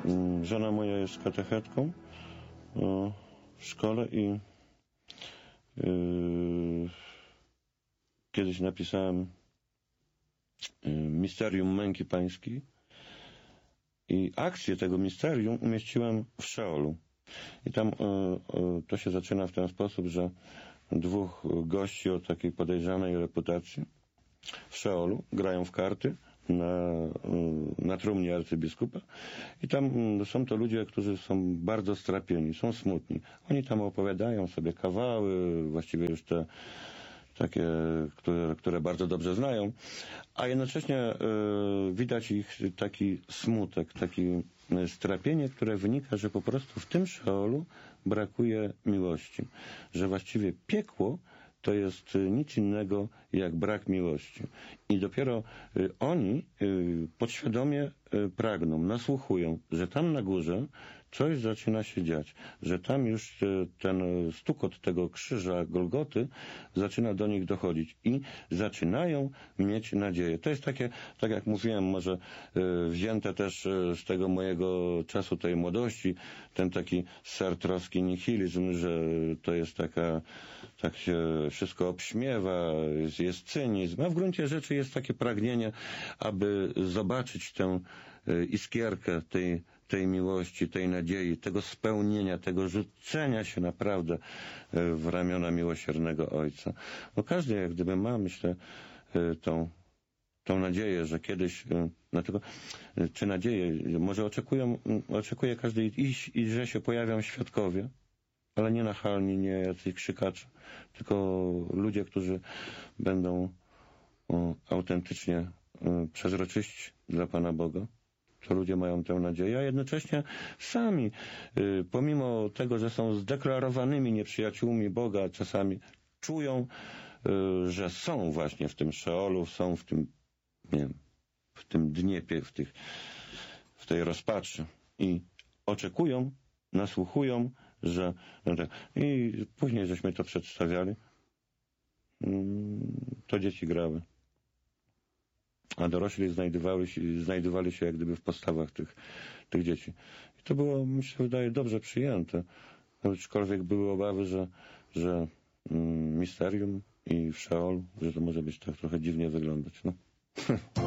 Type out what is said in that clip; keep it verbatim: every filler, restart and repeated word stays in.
Żona moja jest katechetką w szkole i kiedyś napisałem Misterium Męki Pańskiej i akcję tego misterium umieściłem w Szeolu. I tam to się zaczyna w ten sposób, że dwóch gości o takiej podejrzanej reputacji w Szeolu grają w karty na, na trumnie arcybiskupa i tam są to ludzie, którzy są bardzo strapieni, są smutni. Oni tam opowiadają sobie kawały, właściwie już te takie, które, które bardzo dobrze znają, a jednocześnie y, widać ich taki smutek, taki strapienie, które wynika, że po prostu w tym Szeolu brakuje miłości, że właściwie piekło to jest nic innego jak brak miłości. I dopiero y, oni y, podświadomie y, pragną, nasłuchują, że tam na górze coś zaczyna się dziać, że tam już y, ten stukot tego krzyża Golgoty zaczyna do nich dochodzić i zaczynają mieć nadzieję. To jest takie, tak jak mówiłem, może y, wzięte też y, z tego mojego czasu tej młodości, ten taki sartrowski nihilizm, że to jest taka, tak się wszystko obśmiewa, jest, jest cynizm, a w gruncie rzeczy jest takie pragnienie, aby zobaczyć tę iskierkę tej, tej miłości, tej nadziei, tego spełnienia, tego rzucenia się naprawdę w ramiona miłosiernego Ojca. No każdy jak gdyby ma, myślę, tą, tą nadzieję, że kiedyś, no tylko, czy nadzieję, może oczekują, oczekuje każdy i, i że się pojawią świadkowie, ale nie nachalni, nie jacyś krzykacze, tylko ludzie, którzy będą o, autentycznie o, przezroczyści dla Pana Boga. To ludzie mają tę nadzieję, a jednocześnie sami, y, pomimo tego, że są zdeklarowanymi nieprzyjaciółmi Boga, czasami czują, y, że są właśnie w tym Szeolu, są w tym, nie wiem, w tym dniepie, w, tych, w tej rozpaczy i oczekują, nasłuchują, że no tak. I później żeśmy to przedstawiali, to dzieci grały, a dorośli znajdowali się, znajdowali się jak gdyby w postawach tych, tych dzieci. I to było, mi się wydaje, dobrze przyjęte, aczkolwiek były obawy, że, że mm, misterium i w Szeolu, że to może być tak trochę dziwnie wyglądać. No.